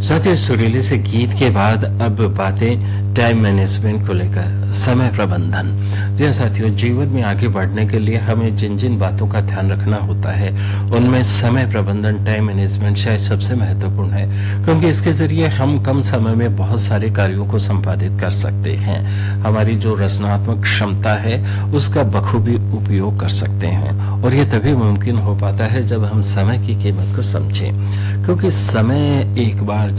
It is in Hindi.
साथियों, सुरीले से गीत के बाद अब बातें टाइम मैनेजमेंट को लेकर, समय प्रबंधन। जी हाँ साथियों, जीवन में आगे बढ़ने के लिए हमें जिन जिन बातों का ध्यान रखना होता है उनमें समय प्रबंधन, टाइम मैनेजमेंट शायद सबसे महत्वपूर्ण है, क्योंकि इसके जरिए हम कम समय में बहुत सारे कार्यों को संपादित कर सकते हैं। हमारी जो रचनात्मक क्षमता है उसका बखूबी उपयोग कर सकते हैं, और ये तभी मुमकिन हो पाता है जब हम समय की कीमत को समझें, क्योंकि समय एक बार